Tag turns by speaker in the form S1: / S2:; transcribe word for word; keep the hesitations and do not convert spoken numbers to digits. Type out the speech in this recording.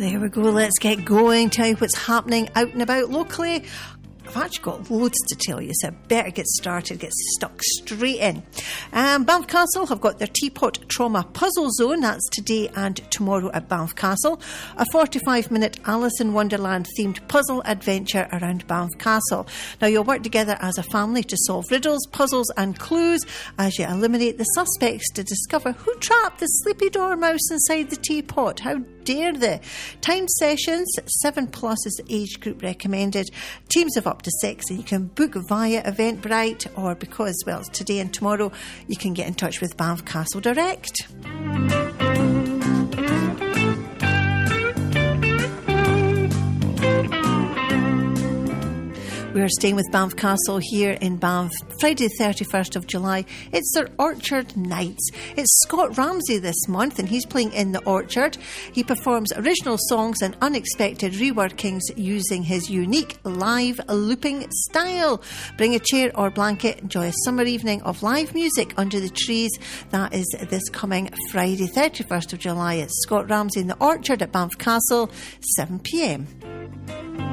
S1: There we go, let's get going, tell you what's happening out and about locally. I've actually got loads to tell you, so I better get started, get stuck straight in. Um, Banff Castle have got their Teapot Trauma Puzzle Zone. That's today and tomorrow at Banff Castle. A forty-five minute Alice in Wonderland themed puzzle adventure around Banff Castle. Now you'll work together as a family to solve riddles, puzzles and clues as you eliminate the suspects to discover who trapped the sleepy dormouse inside the teapot. How dare they? Timed sessions, seven plus is the age group recommended. Teams of up to six, and you can book via Eventbrite, or because, well, it's today and tomorrow, you can get in touch with Banff Castle Direct. We're staying with Banff Castle here in Banff. Friday the thirty-first of July, it's their Orchard Nights. It's Scott Ramsey this month and he's playing in the Orchard. He performs original songs and unexpected reworkings using his unique live looping style. Bring a chair or blanket, enjoy a summer evening of live music under the trees. That is this coming Friday thirty-first of July. It's Scott Ramsey in the Orchard at Banff Castle, seven p m.